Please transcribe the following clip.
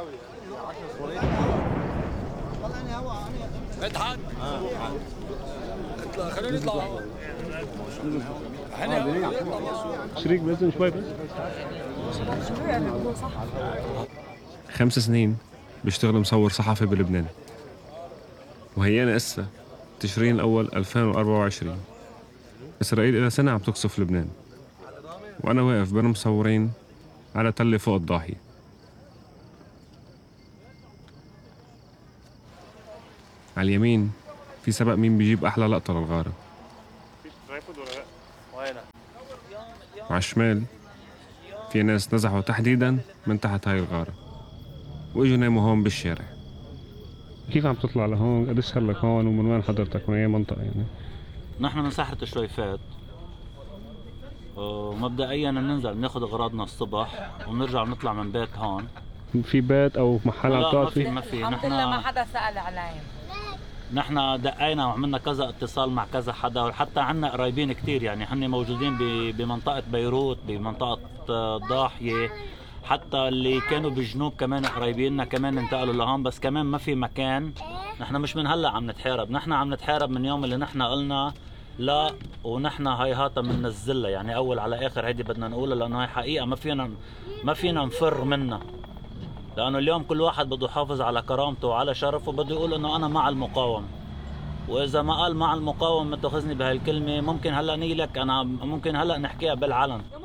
مدحت اطلع خلينا نطلع شريك بإذن شوي بس. 5 سنين بيشتغل مصور صحفي بلبنان، وهيانا إسا تشرين الأول 2024. إسرائيل إلى سنة عم تقصف لبنان، وأنا واقف بين مصورين على تلة فوق الضاحية. على اليمين في سبق مين بيجيب أحلى لقطة للغارة، وعلى الشمال في ناس نزحوا تحديداً من تحت هاي الغارة وإجوا ناموا هون بالشارع. كيف عم تطلع لهون؟ قديش صار لك هون ومن وين حضرتك؟ من أي منطقة يعني؟ نحن من ساحة الشويفات، ومبدئيا بننزل بناخذ اغراضنا الصبح ونرجع نطلع من بيت هون. في بيت او محل عم تقعد فيه؟ ما في. الحمد لله ما حدا سأل علي. نحن دقينا وعملنا كذا اتصال مع كذا حدا، وحتى عنا قرايبين كتير يعني هن موجودين بمنطقة بيروت، بمنطقة الضاحية، حتى اللي كانوا بالجنوب كمان قرايبيننا كمان انتقلوا لهون، بس كمان ما في مكان. نحن مش من هلا عم نتحارب، نحن عم نتحارب من يوم اللي نحن قلنا لا، ونحن هيهاتا بننزلها يعني اول على اخر. هيدي بدنا نقولها لانه هي حقيقة ما فينا نفر منها، لانه اليوم كل واحد بده يحافظ على كرامته وعلى شرفه، بده يقول انه انا مع المقاومة. واذا ما قال مع المقاومة ما تاخذني بهالكلمة، ممكن هلا نيلك انا ممكن هلا نحكيها بالعلن.